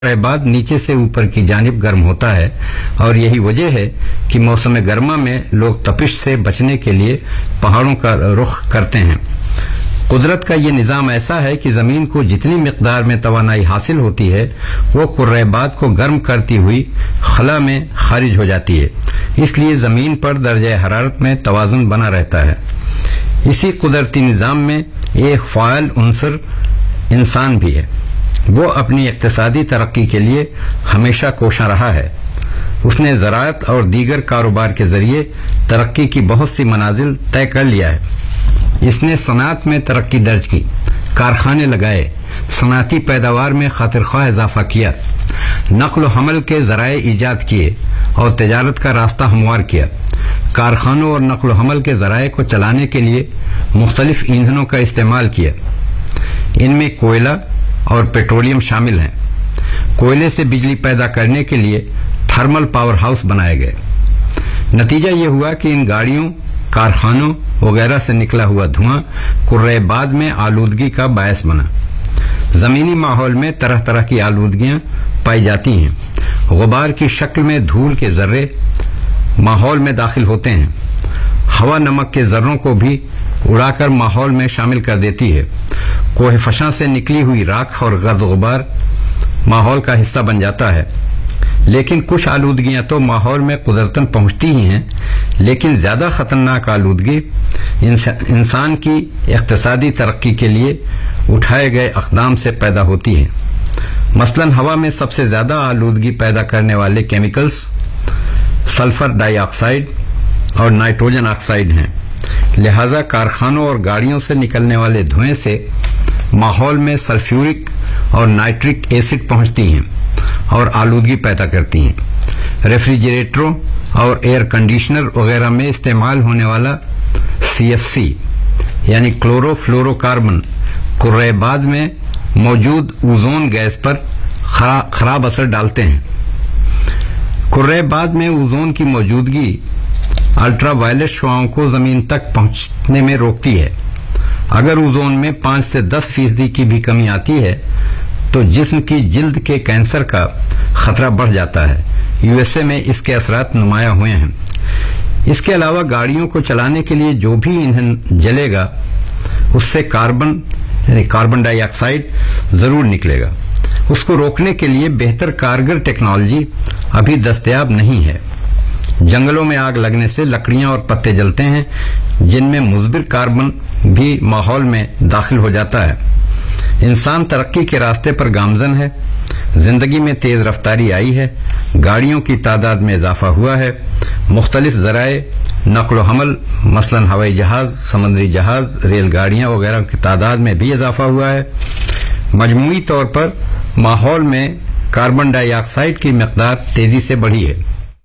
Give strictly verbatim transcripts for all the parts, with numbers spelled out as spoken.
बाद नीचे से ऊपर की जानिब गर्म होता है और यही वजह है कि मौसम गर्मा में लोग तपिश से बचने के लिए पहाड़ों का रुख करते हैं। कुदरत का ये निज़ाम ऐसा है कि ज़मीन को जितनी मिक़दार में तवानाई हासिल होती है वो कुर्रैबाद को गर्म करती हुई खला में खारिज हो जाती है, इसलिए ज़मीन पर दर्जा हरारत में तवाज़ुन बना रहता है। इसी कुदरती निज़ाम में एक फ़ाइल उन्सर इंसान भी है। वो अपनी इक़्तिसादी तरक्की के लिए हमेशा कोशा रहा है। उसने ज़राअत और दीगर कारोबार के ज़रिए तरक्की की बहुत सी मनाजिल तय कर लिया है। इसने सनात में तरक्की दर्ज की, कारखाने लगाए, सनाती पैदावार में खातिरख्वाह इजाफा किया, नक्ल हमल के ज़राए ईजाद किए और तिजारत का रास्ता हमवार किया। कारखानों और नक्ल हमल के ज़राए को चलाने के लिए मुख्तलिफ ईंधनों का इस्तेमाल किया। इनमें कोयला और पेट्रोलियम शामिल हैं। कोयले से बिजली पैदा करने के लिए थर्मल पावर हाउस बनाए गए। नतीजा ये हुआ कि इन गाड़ियों, कारखानों वगैरह से निकला हुआ धुआं कुर्रैबाद में आलूदगी का बायस बना। जमीनी माहौल में तरह तरह की आलूदगियां पाई जाती हैं। गुबार की शक्ल में धूल के जर्रे माहौल में दाखिल होते हैं। हवा नमक के जर्रों को भी उड़ाकर माहौल में शामिल कर देती है। कोह फशां से निकली हुई राख और गर्द गुबार माहौल का हिस्सा बन जाता है। लेकिन कुछ आलूदगियां तो माहौल में कुदरतन पहुंचती ही हैं, लेकिन ज्यादा खतरनाक आलूदगी इंसान की इक़्तिसादी तरक्की के लिए उठाए गए अक़दाम से पैदा होती है। मसलन हवा में सबसे ज्यादा आलूदगी पैदा करने वाले केमिकल्स सल्फर डाइऑक्साइड और नाइट्रोजन ऑक्साइड हैं। लिहाजा कारखानों और गाड़ियों से निकलने वाले धुएं से माहौल में सल्फ्यूरिक और नाइट्रिक एसिड पहुंचती हैं और आलूदगी पैदा करती हैं। रेफ्रिजरेटरों और एयर कंडीशनर वगैरह में इस्तेमाल होने वाला सी एफ सी यानी क्लोरोफ्लोरोकार्बन कुर्रैबाद में मौजूद ओजोन गैस पर खराब असर डालते हैं। कुर्रैबाद में ओजोन की मौजूदगी अल्ट्रावायलेट शुआओं को जमीन तक पहुंचने में रोकती है। अगर ओजोन में पांच से दस फीसदी की भी कमी आती है तो जिस्म की जिल्द के कैंसर का खतरा बढ़ जाता है। यूएसए में इसके असरात नुमाया हुए हैं। इसके अलावा गाड़ियों को चलाने के लिए जो भी ईंधन जलेगा उससे कार्बन यानी कार्बन डाइऑक्साइड जरूर निकलेगा। उसको रोकने के लिए बेहतर कारगर टेक्नोलॉजी अभी दस्तयाब नहीं है। जंगलों में आग लगने से लकड़ियां और पत्ते जलते हैं, जिनमें मुज़बिर कार्बन भी माहौल में दाखिल हो जाता है। इंसान तरक्की के रास्ते पर गामजन है। जिंदगी में तेज रफ्तारी आई है। गाड़ियों की तादाद में इजाफा हुआ है। मुख्तलिफ ज़राए नक्ल हमल मसलन हवाई जहाज, समुद्री जहाज, रेलगाड़ियां वगैरह की तादाद में भी इजाफा हुआ है। मजमूई तौर पर माहौल में कार्बन डाइऑक्साइड की मिक़दार तेजी से बढ़ी है।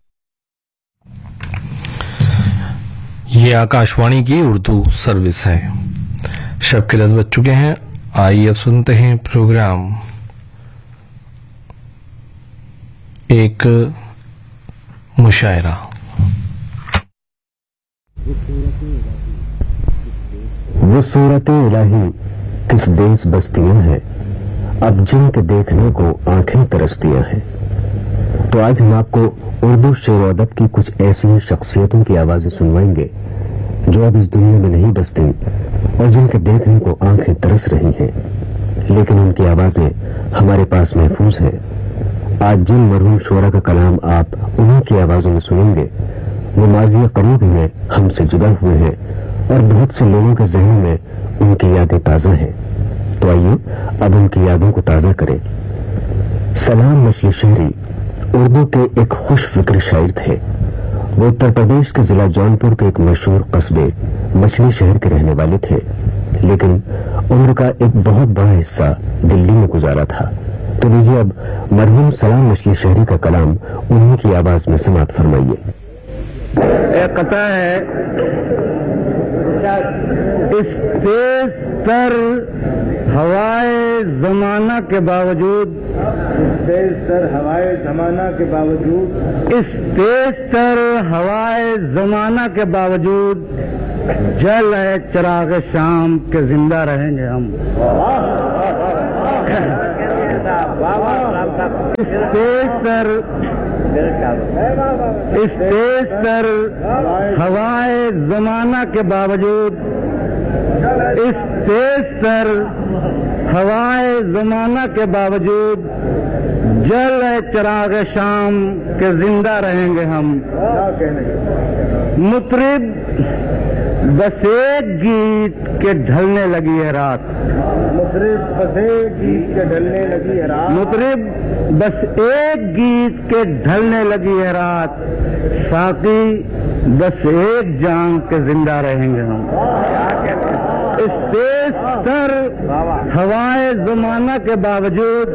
ये आकाशवाणी की उर्दू सर्विस है। शब के दस बज चुके हैं। आइए अब सुनते हैं प्रोग्राम एक मुशायरा। वो सूरत इलाही किस देश बस्तियां हैं, अब जिनके देखने को आंखें तरसतियां हैं। तो आज हम आपको उर्दू शेर अदब की कुछ ऐसी शख्सियतों की आवाजें सुनवाएंगे जो अब इस दुनिया में नहीं बसती और जिनके देखने को आंखें तरस रही हैं, लेकिन उनकी आवाजें हमारे पास महफूज हैं। आज जिन मरहूम शोरा का कलाम आप उन्हीं की आवाजों में सुनेंगे वो माज़ी करीब में हमसे जुदा हुए हैं और बहुत से लोगों के ज़हन में उनकी यादें ताज़ा हैं। तो आइए अब उनकी यादों को ताज़ा करें। सलाम मछली शहरी उर्दू के एक खुश फिक्र शायर थे। वो उत्तर प्रदेश के जिला जौनपुर के एक मशहूर कस्बे मछली शहर के रहने वाले थे, लेकिन उम्र का एक बहुत बड़ा हिस्सा दिल्ली में गुजारा था। तो लीजिए अब मरहूम सलाम मछली शहरी का कलाम उन्हीं की आवाज में समाअत फरमाइए। एक कथा है, इस तेज तर हवाए जमाना के बावजूद तेज तर हवाए जमाना के बावजूद इस तेज तर हवाए जमाना के बावजूद जल है चिराग शाम के जिंदा रहेंगे हम। اسٹیج پر اسٹیج پر ہوائے زمانہ کے باوجود اسٹیج پر ہوائے زمانہ کے باوجود جل چراغ شام کے زندہ رہیں گے ہم. مطرب بس ایک گیت کے ڈھلنے لگی ہے رات. مطرب بس ایک گیت کے ڈھلنے لگی ہے رات. مطرب بس ایک گیت کے ڈھلنے لگی ہے رات. ساقی بس ایک جام کے زندہ رہیں گے ہم. اسٹیج پر ہوائے زمانہ کے باوجود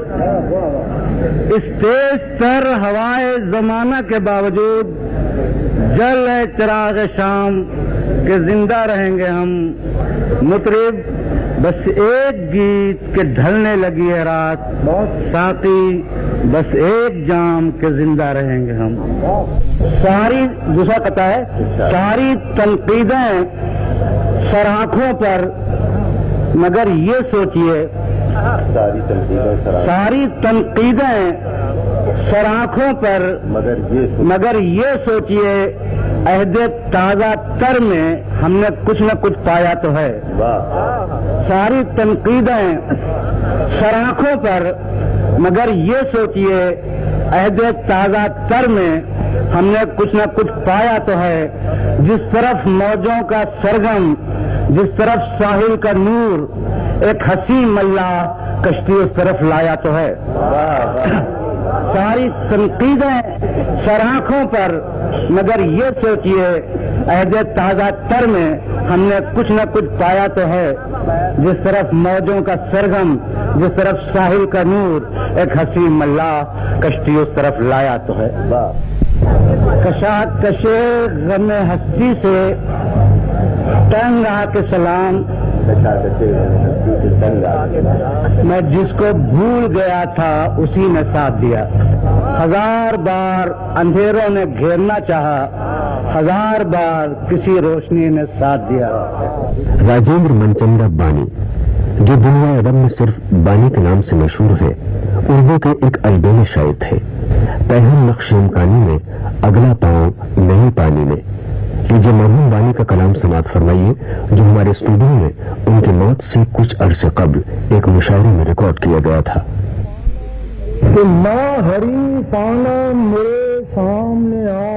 اسٹیج پر ہوائے زمانہ کے باوجود جل ہے چراغ شام کے زندہ رہیں گے ہم. مطرب بس ایک گیت کے ڈھلنے لگی ہے رات. ساقی بس ایک جام کے زندہ رہیں گے ہم. ساری دوسرا قطعہ ہے. ساری تنقیدیں سر آنکھوں پر مگر یہ سوچئے ساری تنقیدیں سر آنکھوں پر مگر یہ سوچئے عہد تازہ تر میں ہم نے کچھ نہ کچھ پایا تو ہے. ساری تنقیدیں سر آنکھوں پر مگر یہ سوچئے عہد تازہ تر میں ہم نے کچھ نہ کچھ پایا تو ہے. جس طرف موجوں کا سرگم جس طرف ساحل کا نور ایک حسین ملا کشتی اس طرف لایا تو ہے. ساری تنقیدیں سر آنکھوں پر مگر یہ سوچئے عہد تازہ تر میں ہم نے کچھ نہ کچھ پایا تو ہے. جس طرف موجوں کا سرگم جس طرف ساحل کا نور ایک حسین ملا کشتی اس طرف لایا تو ہے. کشاک کشے غم ہستی سے تنگ آ کے سلام. میں جس کو بھول گیا تھا اسی نے ساتھ دیا. ہزار بار اندھیروں نے گھیرنا چاہا ہزار بار کسی روشنی نے ساتھ دیا. راجندر منچندا بانی جو دنیا ادب میں صرف بانی کے نام سے مشہور ہے اردو کے ایک البیل شاعر تھے. پہن نقش امکانی میں اگلا پاؤں نہیں پانی میں. لیجیے مرحوم بانی کا کلام سماعت فرمائیے جو ہمارے اسٹوڈیو میں ان کی موت سے کچھ عرصے قبل ایک مشاعرے میں ریکارڈ کیا گیا تھا. کہ نہ ہری پانا میرے سامنے آ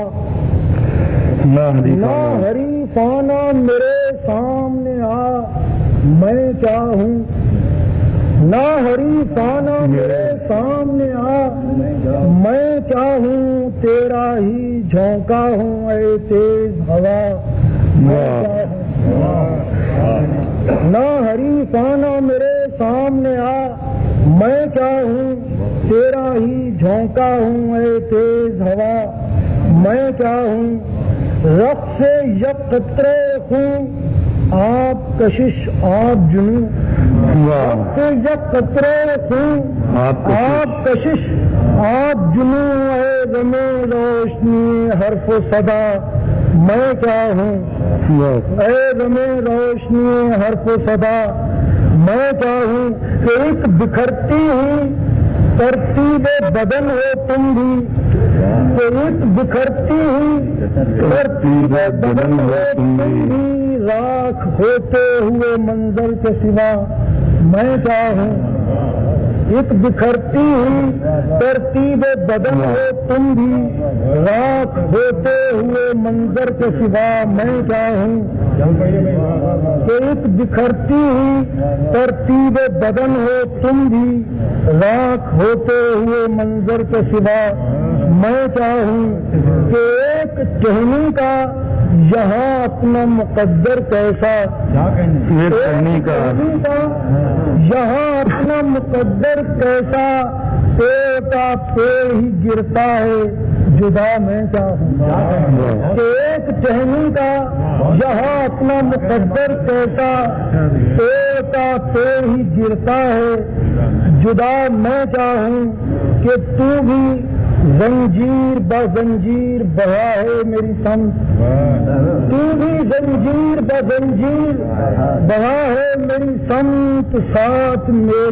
نہ ہری پانا میرے سامنے آ میں کیا ہوں. نہ ہری پانا میرے سامنے آ میں کیا ہوں. تیرا ہی جھونکا ہوں اے تیز ہوا میں کیا ہوں. نہ ہری پانا میرے سامنے آ میں کیا ہوں. تیرا ہی جھونکا ہوں اے تیز ہوا میں کیا ہوں. رقص سے یک قطرے خون آپ کشش آپ جنوں. رقص سے یک قطرے خون آپ کشش آپ جنوں. اے غم روشنی حرف و صدا میں کیا ہوں. اے غم روشنی حرف و صدا میں کیا ہوں. کہ ایک بکھرتی ہوئی ترتیب بدن ہو تم بھی. کہ ایک بکھرتی ہوئی ترتیب بدن ہو تم بھی. راکھ ہوتے ہوئے منظر کے سوا میں کیا ہوں. ایک بکھرتی ہوئی ترتیب بدن ہو تم بھی. راکھ ہوتے ہوئے منظر کے سوا میں کیا ہوں. کہ ایک بکھرتی ہوئی ترتیب بدن ہو تم بھی. راکھ ہوتے ہوئے منظر کے سوا میں کیا ہوں. کہ ایک ٹہنی کا یہاں اپنا مقدر کیسا. ٹہنی کا یہاں اپنا مقدر کیسا. پیڑ کا پیڑ ہی گرتا ہے جدا میں کیا ہوں. کہ ایک ٹہنی کا یہاں اپنا مقدر کیسا. پیڑ کا پیڑ ہی گرتا ہے جدا میں کیا ہوں. کہ تو بھی زنجیر بزنجیر بہا ہے میری سمت. تو بھی زنجیر بزنجیر بہا ہے میری سمت. ساتھ میرے